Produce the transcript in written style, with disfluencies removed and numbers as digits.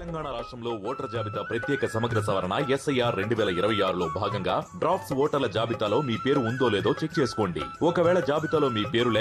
తెలంగాణ రాష్ట్రంలో ఓటర్ జాబితా ప్రత్యేక సమగ్ర సవరణ SIR 2026లో భాగంగా డ్రాఫ్ట్స్ ఓటర్ల జాబితాలో మీ పేరు ఉందో లేదో చెక్ చేసుకోండి. ఒకవేళ జాబితాలో మీ పేరు